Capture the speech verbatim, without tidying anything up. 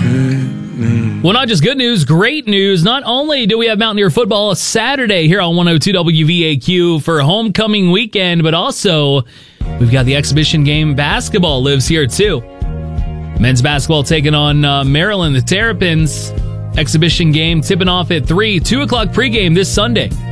Well, not just good news, great news. Not only do we have Mountaineer football Saturday here on one oh two W V A Q for homecoming weekend, but also we've got the exhibition game basketball lives here too. Men's basketball taking on uh, Maryland, the Terrapins. Exhibition game tipping off at three. two o'clock pregame this Sunday.